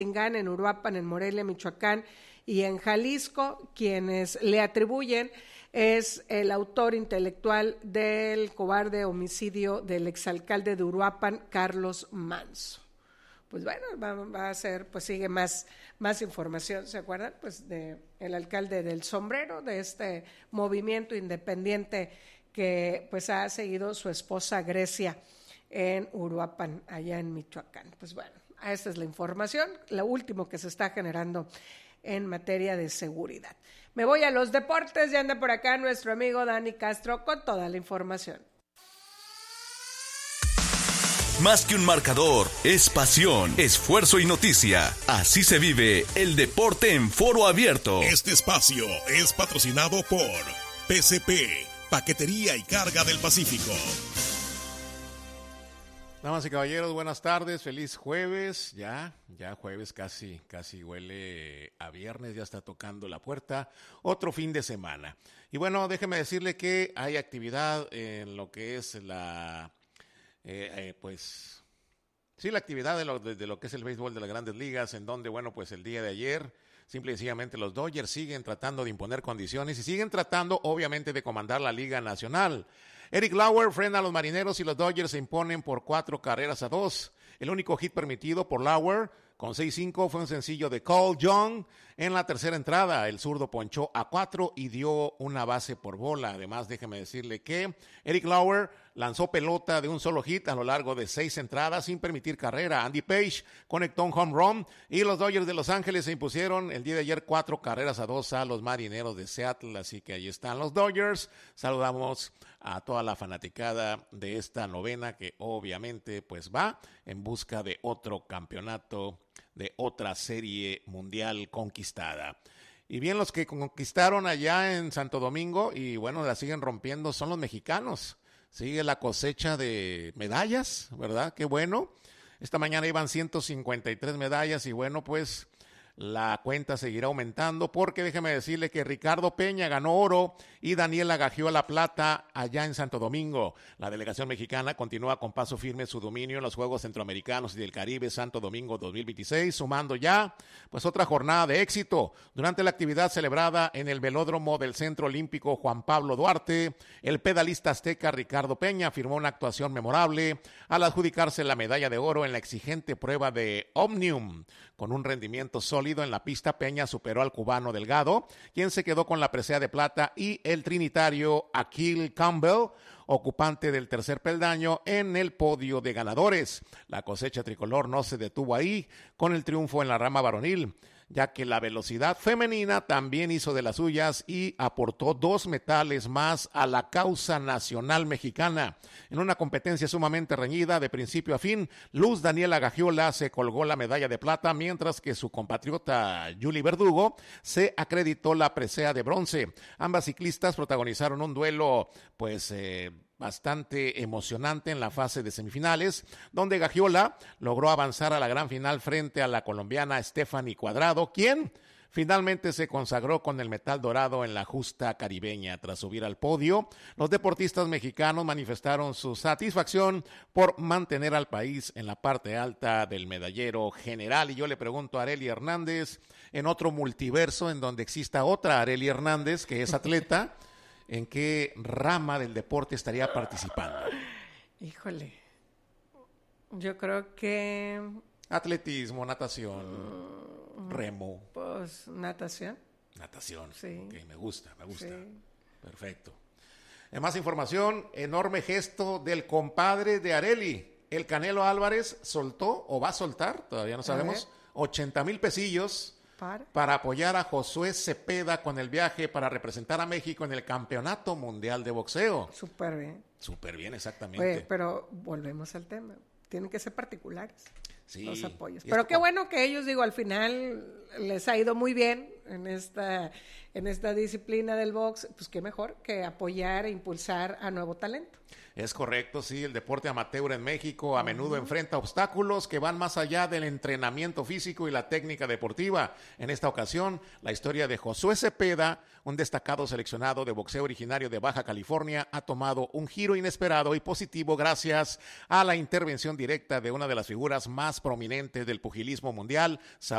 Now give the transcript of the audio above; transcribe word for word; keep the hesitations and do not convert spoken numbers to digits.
en Uruapan, en Morelia, Michoacán y en Jalisco, quienes le atribuyen es el autor intelectual del cobarde homicidio del exalcalde de Uruapan, Carlos Manso. Pues bueno, va, va a ser, pues sigue más, más información, ¿se acuerdan? Pues de el alcalde del Sombrero, de este movimiento independiente que pues ha seguido su esposa Grecia en Uruapan, allá en Michoacán. Pues bueno, esta es la información, lo último que se está generando en materia de seguridad. Me voy a los deportes y anda por acá nuestro amigo Dani Castro con toda la información. Más que un marcador, es pasión, esfuerzo y noticia. Así se vive el deporte en Foro Abierto. Este espacio es patrocinado por P C P, Paquetería y Carga del Pacífico. Damas y caballeros, buenas tardes, feliz jueves, ya, ya jueves casi, casi huele a viernes, ya está tocando la puerta, otro fin de semana. Y bueno, déjeme decirle que hay actividad en lo que es la, eh, eh, pues, sí, la actividad de lo, de, de lo que es el béisbol de las Grandes Ligas, en donde, bueno, pues el día de ayer, simple y sencillamente los Dodgers siguen tratando de imponer condiciones y siguen tratando, obviamente, de comandar la Liga Nacional. Eric Lauer frena a los Marineros y los Dodgers se imponen por cuatro carreras a dos. El único hit permitido por Lauer con seis cinco fue un sencillo de Cole Young. En la tercera entrada, el zurdo ponchó a cuatro y dio una base por bola. Además, déjeme decirle que Eric Lauer lanzó pelota de un solo hit a lo largo de seis entradas sin permitir carrera. Andy Page conectó un home run y los Dodgers de Los Ángeles se impusieron el día de ayer cuatro carreras a dos a los Marineros de Seattle. Así que ahí están los Dodgers. Saludamos a toda la fanaticada de esta novena que obviamente pues va en busca de otro campeonato, de otra serie mundial conquistada. Y bien, los que conquistaron allá en Santo Domingo y bueno, la siguen rompiendo son los mexicanos. Sigue la cosecha de medallas, ¿verdad? Qué bueno. Esta mañana iban ciento cincuenta y tres medallas y bueno, pues la cuenta seguirá aumentando porque déjeme decirle que Ricardo Peña ganó oro y Daniela Gagiola plata allá en Santo Domingo. La delegación mexicana continúa con paso firme su dominio en los Juegos Centroamericanos y del Caribe Santo Domingo dos mil veintiséis, sumando ya pues otra jornada de éxito. Durante la actividad celebrada en el velódromo del Centro Olímpico Juan Pablo Duarte, el pedalista azteca Ricardo Peña firmó una actuación memorable al adjudicarse la medalla de oro en la exigente prueba de Omnium. Con un rendimiento sólido en la pista, Peña superó al cubano Delgado, quien se quedó con la presea de plata, y el trinitario Akil Campbell, ocupante del tercer peldaño en el podio de ganadores. La cosecha tricolor no se detuvo ahí con el triunfo en la rama varonil, ya que la velocidad femenina también hizo de las suyas y aportó dos metales más a la causa nacional mexicana. En una competencia sumamente reñida de principio a fin, Luz Daniela Gagiola se colgó la medalla de plata, mientras que su compatriota Yuli Verdugo se acreditó la presea de bronce. Ambas ciclistas protagonizaron un duelo, pues, eh, bastante emocionante en la fase de semifinales, donde Gagiola logró avanzar a la gran final frente a la colombiana Stephanie Cuadrado, quien finalmente se consagró con el metal dorado en la justa caribeña. Tras subir al podio, los deportistas mexicanos manifestaron su satisfacción por mantener al país en la parte alta del medallero general. Y yo le pregunto a Arely Hernández, en otro multiverso en donde exista otra Arely Hernández que es atleta, ¿en qué rama del deporte estaría participando? Híjole, yo creo que... Atletismo, natación, uh, remo. Pues natación. Natación, sí. Okay, me gusta, me gusta. Sí. Perfecto. En más información, enorme gesto del compadre de Arely. El Canelo Álvarez soltó, o va a soltar, todavía no sabemos, ochenta mil pesillos para. para apoyar a Josué Cepeda con el viaje para representar a México en el Campeonato Mundial de Boxeo. Súper bien. Súper bien, exactamente. Oye, pero volvemos al tema. Tienen que ser particulares, sí, los apoyos. Pero qué con... bueno que ellos, digo, al final les ha ido muy bien en esta, en esta disciplina del box. Pues qué mejor que apoyar e impulsar a nuevo talento. Es correcto, sí, el deporte amateur en México a menudo enfrenta obstáculos que van más allá del entrenamiento físico y la técnica deportiva. En esta ocasión, la historia de Josué Cepeda, un destacado seleccionado de boxeo originario de Baja California, ha tomado un giro inesperado y positivo gracias a la intervención directa de una de las figuras más prominentes del pugilismo mundial,